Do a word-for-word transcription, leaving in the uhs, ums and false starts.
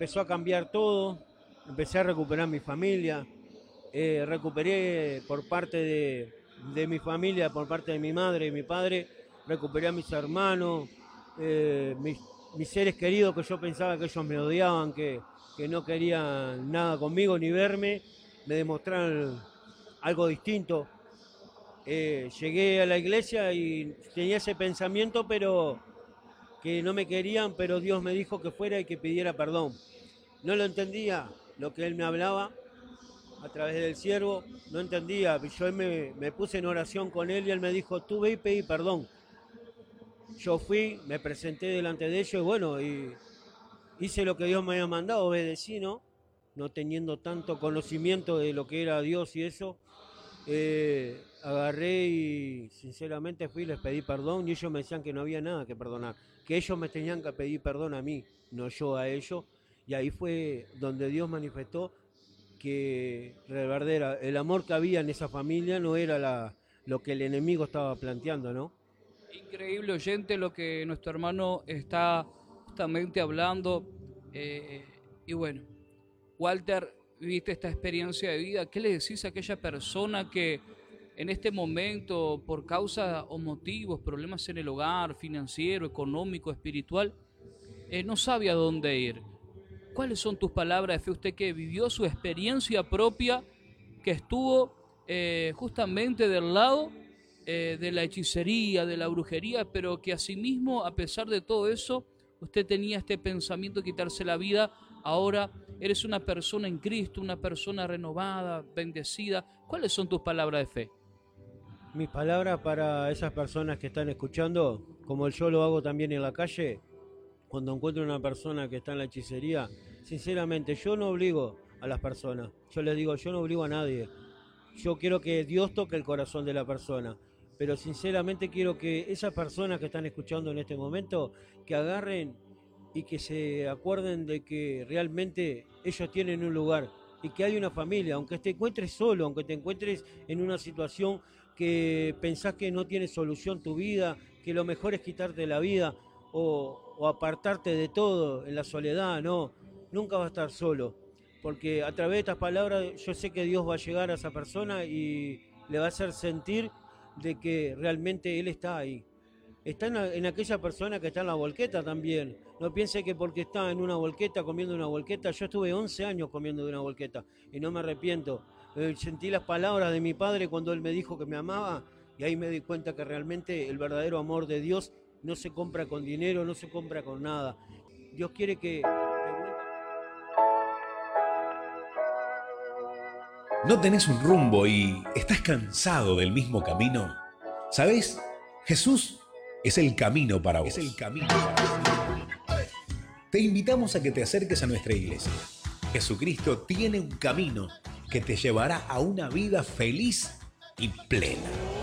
empezó a cambiar todo, empecé a recuperar mi familia, eh, recuperé por parte de, de mi familia, por parte de mi madre y mi padre, recuperé a mis hermanos, eh, mis, mis seres queridos que yo pensaba que ellos me odiaban, que, que no querían nada conmigo ni verme, me demostraron algo distinto. Eh, llegué a la iglesia y tenía ese pensamiento, pero que no me querían, pero Dios me dijo que fuera y que pidiera perdón. No lo entendía lo que él me hablaba a través del siervo, no entendía. Yo me, me puse en oración con él y él me dijo, tú ve y pedí perdón. Yo fui, me presenté delante de ellos y bueno, y hice lo que Dios me había mandado, obedecí, ¿no? No teniendo tanto conocimiento de lo que era Dios y eso, eh, agarré y sinceramente fui y les pedí perdón y ellos me decían que no había nada que perdonar, que ellos me tenían que pedir perdón a mí, no yo a ellos, y ahí fue donde Dios manifestó que de verdad el amor que había en esa familia no era la, lo que el enemigo estaba planteando, ¿no? Increíble oyente lo que nuestro hermano está justamente hablando. eh, y bueno, Walter, viste esta experiencia de vida. ¿Qué le decís a aquella persona que en este momento, por causa o motivos, problemas en el hogar, financiero, económico, espiritual, eh, no sabe a dónde ir? ¿Cuáles son tus palabras de fe? Usted que vivió su experiencia propia, que estuvo eh, justamente del lado eh, de la hechicería, de la brujería, pero que asimismo, a pesar de todo eso, usted tenía este pensamiento de quitarse la vida. Ahora eres una persona en Cristo, una persona renovada, bendecida. ¿Cuáles son tus palabras de fe? Mis palabras para esas personas que están escuchando, como yo lo hago también en la calle, cuando encuentro una persona que está en la hechicería, sinceramente yo no obligo a las personas, yo les digo, yo no obligo a nadie, yo quiero que Dios toque el corazón de la persona, pero sinceramente quiero que esas personas que están escuchando en este momento, que agarren y que se acuerden de que realmente ellos tienen un lugar y que hay una familia, aunque te encuentres solo, aunque te encuentres en una situación que pensás que no tiene solución tu vida, que lo mejor es quitarte la vida o, o apartarte de todo en la soledad, no, nunca vas a estar solo, porque a través de estas palabras yo sé que Dios va a llegar a esa persona y le va a hacer sentir de que realmente Él está ahí. Está en, en aquella persona que está en la volqueta también. No piense que porque está en una volqueta, comiendo una volqueta, yo estuve once años comiendo de una volqueta y no me arrepiento. Eh, sentí las palabras de mi padre cuando él me dijo que me amaba y ahí me di cuenta que realmente el verdadero amor de Dios no se compra con dinero, no se compra con nada. Dios quiere que... ¿No tenés un rumbo y estás cansado del mismo camino? ¿Sabés? Jesús es el camino para vos. Es el camino para vos. Te invitamos a que te acerques a nuestra iglesia. Jesucristo tiene un camino que te llevará a una vida feliz y plena.